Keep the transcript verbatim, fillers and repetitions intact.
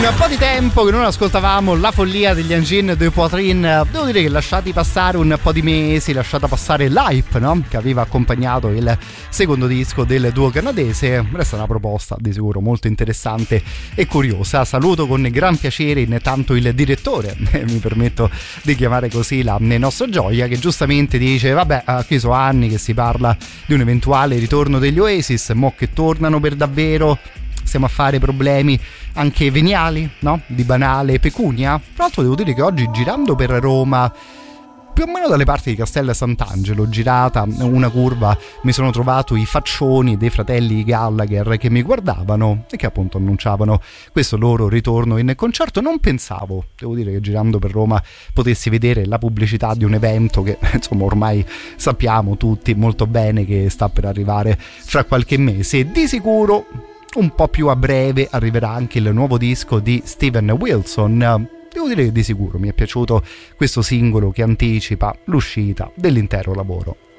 Un po' di tempo che non ascoltavamo la follia degli Engine de Poitrine. Devo dire che lasciati passare un po' di mesi, lasciata passare l'hype, no? Che aveva accompagnato il secondo disco del duo canadese, resta una proposta di sicuro molto interessante e curiosa. Saluto con gran piacere intanto il direttore, mi permetto di chiamare così la nostra Gioia, che giustamente dice vabbè, qui sono anni che si parla di un eventuale ritorno degli Oasis, mo che tornano per davvero stiamo a fare problemi anche veniali, no? Di banale pecunia. Tra l'altro devo dire che oggi, girando per Roma, più o meno dalle parti di Castello Sant'Angelo, girata una curva, mi sono trovato i faccioni dei fratelli Gallagher che mi guardavano e che appunto annunciavano questo loro ritorno in concerto. Non pensavo, devo dire, che girando per Roma potessi vedere la pubblicità di un evento che insomma ormai sappiamo tutti molto bene che sta per arrivare fra qualche mese. Di sicuro un po' più a breve arriverà anche il nuovo disco di Steven Wilson. Devo dire che di sicuro mi è piaciuto questo singolo che anticipa l'uscita dell'intero lavoro.